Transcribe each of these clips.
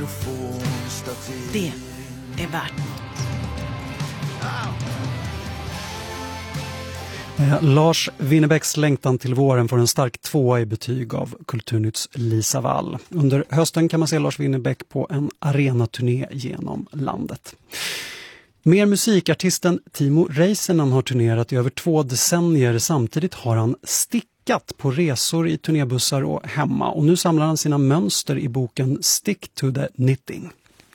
Det är värt något. Lars Winnerbäcks längtan till våren får en stark 2 i betyg av Kulturnytts Lisa Wall. Under hösten kan man se Lars Winnerbäck på en arenaturné genom landet. Mer musikartisten Timo Räisänen har turnerat i över 2 decennier. Samtidigt har han stickat på resor i turnébussar och hemma. Och nu samlar han sina mönster i boken Stick to the Knitting.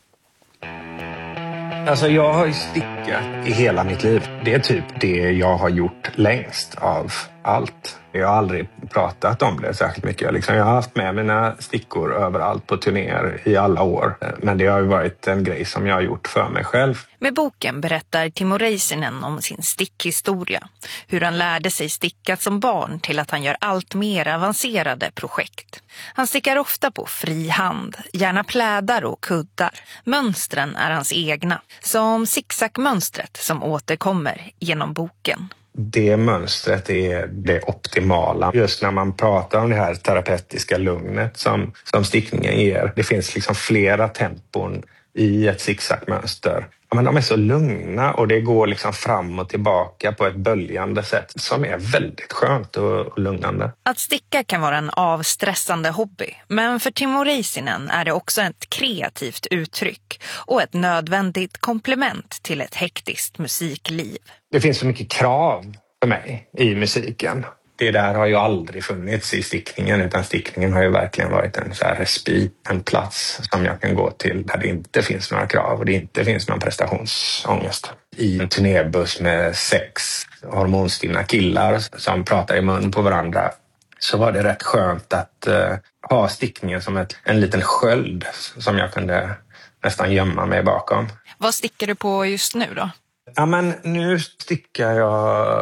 Alltså jag har ju stickat i hela mitt liv. Det är typ det jag har gjort längst av allt. Jag har aldrig pratat om det särskilt mycket. Jag har haft med mina stickor överallt på turnéer i alla år. Men det har ju varit en grej som jag har gjort för mig själv. Med boken berättar Timo Räisänen om sin stickhistoria. Hur han lärde sig sticka som barn till att han gör allt mer avancerade projekt. Han stickar ofta på fri hand, gärna plädar och kuddar. Mönstren är hans egna, som zigzagmönstret som återkommer genom boken. Det mönstret är det optimala. Just när man pratar om det här terapeutiska lugnet som stickningen ger. Det finns liksom flera tempon i ett zigzagmönster. Men de är så lugna och det går liksom fram och tillbaka på ett böljande sätt som är väldigt skönt och lugnande. Att sticka kan vara en avstressande hobby, men för Timo Räisänen är det också ett kreativt uttryck och ett nödvändigt komplement till ett hektiskt musikliv. Det finns så mycket krav för mig i musiken. Det där har ju aldrig funnits i stickningen, utan stickningen har ju verkligen varit en så här respit, en plats som jag kan gå till där det inte finns några krav och det inte finns någon prestationsångest. I en turnébuss med 6 hormonstinna killar som pratar i mun på varandra så var det rätt skönt att ha stickningen som en liten sköld som jag kunde nästan gömma mig bakom. Vad stickar du på just nu då? Ja, men nu stickar jag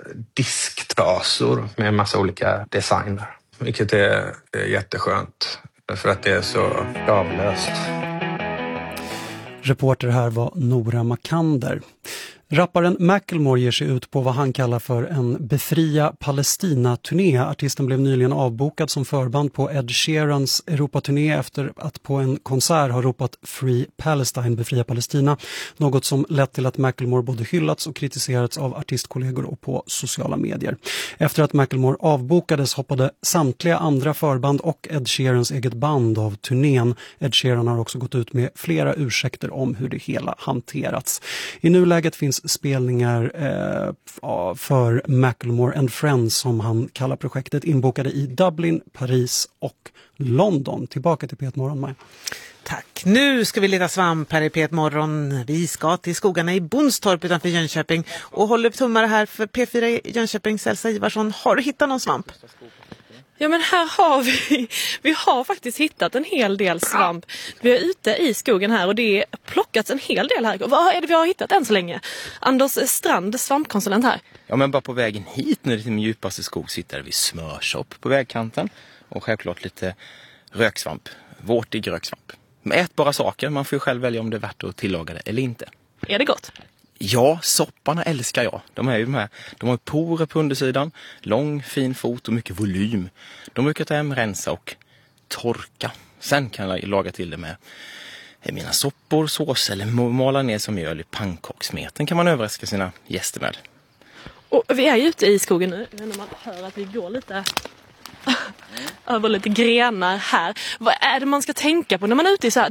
disktrasor med en massa olika designer. Vilket är jätteskönt för att det är så kravlöst. Reporter här var Nora Makander. Rapparen Macklemore ger sig ut på vad han kallar för en befria Palestina-turné. Artisten blev nyligen avbokad som förband på Ed Sheerans Europaturné efter att på en konsert ha ropat Free Palestine, befria Palestina. Något som lett till att Macklemore både hyllats och kritiserats av artistkollegor och på sociala medier. Efter att Macklemore avbokades hoppade samtliga andra förband och Ed Sheerans eget band av turnén. Ed Sheeran har också gått ut med flera ursäkter om hur det hela hanterats. I nuläget finns spelningar för Macklemore and Friends som han kallar projektet inbokade i Dublin, Paris och London. Tillbaka till P1 Morgon, Maja. Tack. Nu ska vi leta svamp här i P1 Morgon. Vi ska till skogarna i Bonstorp utanför Jönköping och håller tummar här för P4 i Jönköping. Elsa Ivarsson, har du hittat någon svamp? Ja, men här har vi har faktiskt hittat en hel del svamp. Vi är ute i skogen här och det är plockats en hel del här. Vad är det vi har hittat än så länge? Anders Strand, svampkonsulent här. Ja, men bara på vägen hit nu till min djupaste skog sitter vi smörsopp på vägkanten. Och självklart lite röksvamp, vårtig röksvamp. Med ätbara saker, man får ju själv välja om det är värt att tillaga det eller inte. Är det gott? Ja, sopparna älskar jag. De är ju med. De har porer på undersidan, lång fin fot och mycket volym. De brukar ta hem, rensa och torka. Sen kan jag laga till det med mina soppor, sås eller mala ner som mjöl i pannkaksmeten kan man överraska sina gäster med. Och vi är ju ute i skogen nu. När man hör att vi går lite över lite grenar här. Vad är det man ska tänka på när man är ute i så här